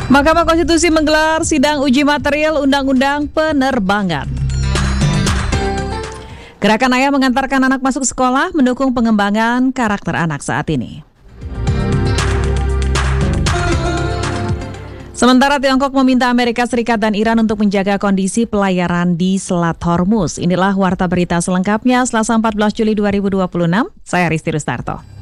Mahkamah Konstitusi menggelar sidang uji material Undang-Undang Penerbangan. Gerakan Ayah mengantarkan anak masuk sekolah mendukung pengembangan karakter anak saat ini. Sementara Tiongkok meminta Amerika Serikat dan Iran untuk menjaga kondisi pelayaran di Selat Hormuz. Inilah warta berita selengkapnya Selasa 14 Juli 2026. Saya Risti Rustarto.